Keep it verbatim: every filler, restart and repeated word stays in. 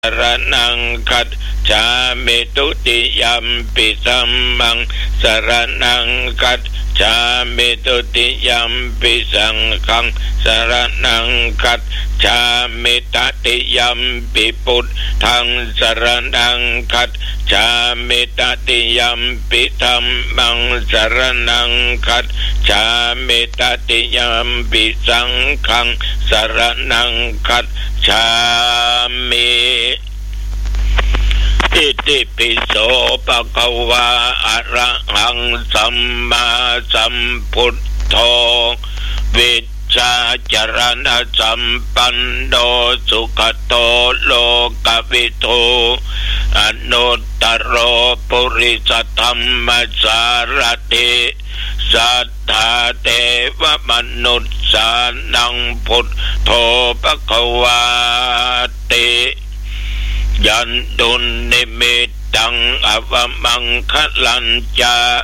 รนังคัจฉามิทุติยัมปิสัมมังสรณังคัจฉามิทุติยัมปิสังฆังสรณังคัจฉามิตติยัมปิพุทธังสรณังคัจฉามิตติยัมปิธัมมังสรณังคัจฉามิตติยัมปิสังฆังสรณังคัจฉามิอิติปิโสภะคะวะอะระหังสัมมาสัมพุทโธวิชชาจรณะสัมปันโนสุขโตโลกวิทูอนุตตโรปุริสธรรมสารถิสัทธาเทวมนุษย์สานังพุทโธภะคะวะติยันตุนิมิตตังอวมังคลัญจา